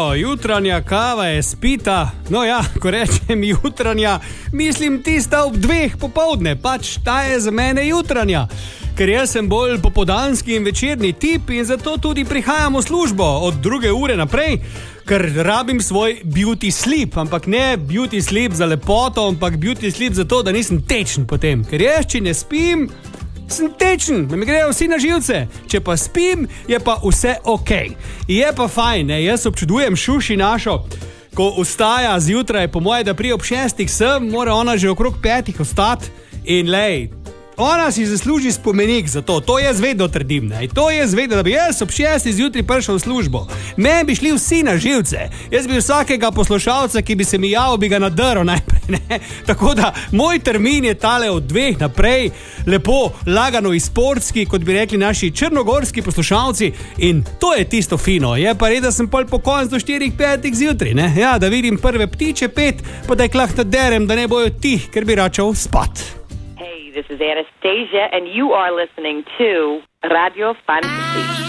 jutranja kava je spita. No ja, ko rečem jutranja, mislim tista ob 2 popoldne, pač ta je za mene jutranja. Ker jaz sem bolj popoldanski in večerni tip in zato tudi prihajam v službo od 2 ure naprej, ker rabim svoj beauty sleep, ampak ne beauty sleep za lepoto, ampak beauty sleep za to, da nisem tečen potem. Ker jaz, če ne spim, sem tečen, mi grejo vsi na živce. Če pa spim, je pa vse ok. Je pa fajn, ne? Jaz občudujem Šuši našo, ko vstaja zjutraj, po moje, da prije ob 6 sem, mora ona že okrog 5 ostati in lej, ona si zasluži spomenik za to. To jaz vedno trdim, ne? To jaz vedno, da bi jaz ob 6 zjutraj prišel v službo. Meni bi šli vsi na živce. Jaz bi vsakega poslušalca, ki bi se mi javil, bi ga nadrl najprej, ne? Tako da moj termin je tale od 2 naprej, lepo, lagano in sportski, kot bi rekli naši črnogorski poslušalci, in to je tisto fino. Je pa res, da sem pol pokonc do 4-5 zjutraj, ne? Ja, da vidim prve ptiče 5, pa da jih lahko derem, da ne bojo tih, ker bi račal spat. This is Anastasia, and you are listening to Radio Fantasy.